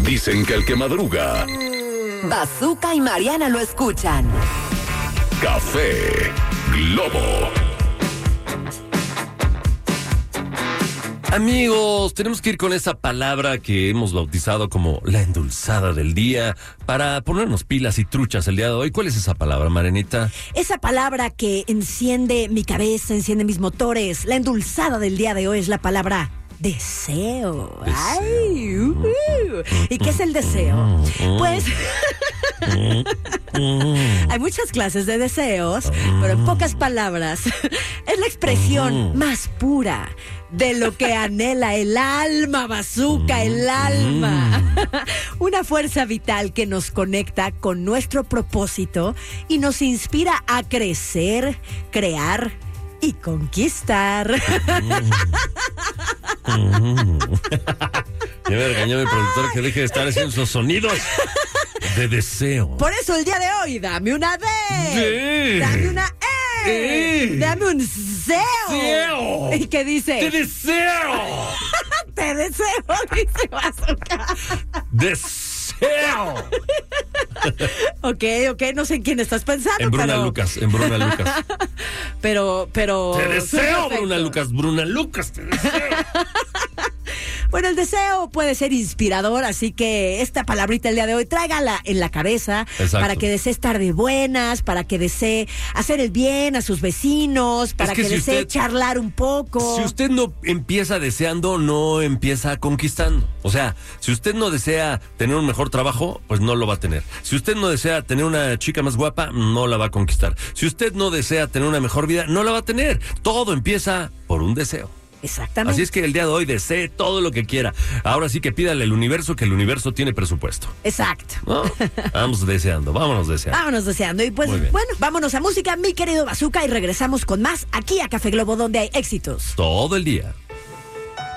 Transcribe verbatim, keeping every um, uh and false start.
Dicen que el que madruga... Bazooka y Mariana lo escuchan. Café Globo. Amigos, tenemos que ir con esa palabra que hemos bautizado como la endulzada del día para ponernos pilas y truchas el día de hoy. ¿Cuál es esa palabra, Marianita? Esa palabra que enciende mi cabeza, enciende mis motores. La endulzada del día de hoy es la palabra deseo. Deseo. Ay, uh, uh. ¿Y qué es el deseo? Pues hay muchas clases de deseos, pero en pocas palabras es la expresión más pura de lo que anhela el alma, Bazooka, el alma. Una fuerza vital que nos conecta con nuestro propósito y nos inspira a crecer, crear y conquistar. Ya me regañó mi productor que deje de estar haciendo esos sonidos de deseo. Por eso el día de hoy, dame una D. D. Dame una E. E. Dame un deseo. Deseo. ¿Y qué dice? ¡Te deseo! Te deseo, dice Bazooka. ¡Deseo! Ok, ok, no sé en quién estás pensando, En Bruna pero... Lucas, en Bruna Lucas. Pero, pero... ¡Te deseo, perfecto. Bruna Lucas! ¡Bruna Lucas, te deseo! Bueno, el deseo puede ser inspirador, así que esta palabrita el día de hoy tráigala en la cabeza. Exacto. Para que desee estar de buenas, para que desee hacer el bien a sus vecinos, para que que, si desee usted- charlar un poco. Si usted no empieza deseando, no empieza conquistando. O sea, si usted no desea tener un mejor trabajo, pues no lo va a tener. Si usted no desea tener una chica más guapa, no la va a conquistar. Si usted no desea tener una mejor vida, no la va a tener. Todo empieza por un deseo. Exactamente. Así es que el día de hoy desee todo lo que quiera. Ahora sí que pídale al universo, que el universo tiene presupuesto. Exacto. ¿No? Vamos deseando, vámonos deseando. Vámonos deseando. Y pues, Muy bien. bueno, vámonos a música, mi querido Bazooka, y regresamos con más aquí a Café Globo, donde hay éxitos. Todo el día.